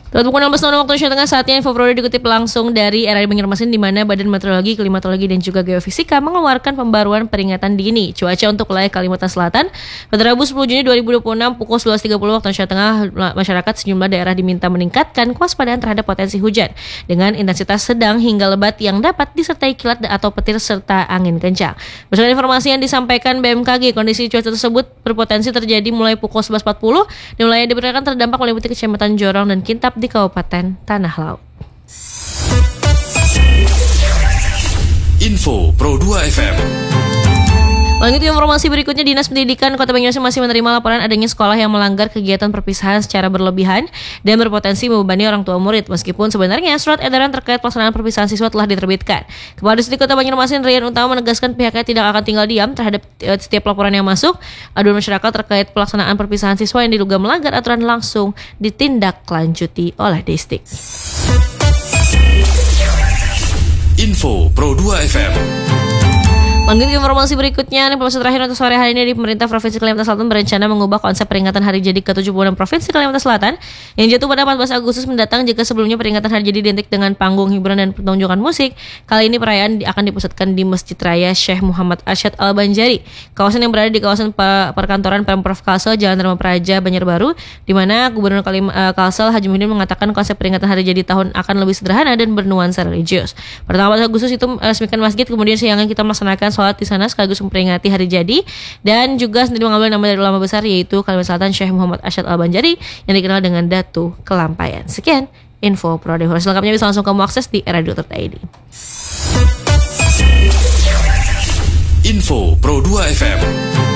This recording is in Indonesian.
Tepat pukul 16.00 waktu Indonesia Tengah, saatnya info Pro dikutip langsung dari RRI Banjarmasin, di mana Badan Meteorologi, Klimatologi dan juga Geofisika mengeluarkan pembaruan peringatan dini cuaca untuk wilayah Kalimantan Selatan pada Rabu 10 Juni 2026 pukul 11.30 waktu Indonesia Tengah. Masyarakat sejumlah daerah diminta meningkatkan kewaspadaan terhadap potensi hujan dengan intensitas sedang hingga lebat yang dapat disertai kilat atau petir serta angin kencang. Berdasarkan informasi yang disampaikan BMKG, kondisi cuaca tersebut berpotensi terjadi mulai pukul 11.40 dan wilayah yang diperkirakan terdampak meliputi Kecamatan Jorong dan Kintap di Kabupaten Tanah Laut. Info Pro 2 FM. Lanjut ke informasi berikutnya, Dinas Pendidikan Kota Banjarmasin masih menerima laporan adanya sekolah yang melanggar kegiatan perpisahan secara berlebihan dan berpotensi membebani orang tua murid, meskipun sebenarnya surat edaran terkait pelaksanaan perpisahan siswa telah diterbitkan. Kepala Distrik Kota Banjarmasin Rian Utama menegaskan pihaknya tidak akan tinggal diam terhadap setiap laporan yang masuk. Aduan masyarakat terkait pelaksanaan perpisahan siswa yang diduga melanggar aturan langsung ditindaklanjuti oleh distrik. Info Pro 2 FM. Lanjut ke informasi berikutnya, informasi terakhir untuk sore hari ini, di pemerintah Provinsi Kalimantan Selatan berencana mengubah konsep peringatan hari jadi ke-76 Provinsi Kalimantan Selatan yang jatuh pada 14 Agustus mendatang. Jika sebelumnya peringatan hari jadi identik dengan panggung hiburan dan pertunjukan musik, kali ini perayaan akan dipusatkan di Masjid Raya Syekh Muhammad Arsyad Al-Banjari, kawasan yang berada di kawasan perkantoran Pemprov Kalsel, Jalan Dharma Praja, Banjarbaru, di mana Gubernur Kalsel Haji Muhyiddin mengatakan konsep peringatan hari jadi tahun akan lebih sederhana dan bernuansa religius. Pertama 14 Agustus itu resmikan masjid, kemudian siangnya kita melaksanakan sholat di sana sekaligus memperingati hari jadi, dan juga sendiri mengambil nama dari ulama besar yaitu Kalimantan Selatan Syekh Muhammad Arsyad Al-Banjari yang dikenal dengan Datu Kelampaian. Sekian info Pro. Selengkapnya bisa langsung kamu akses di radio.id. Info Pro 2 FM.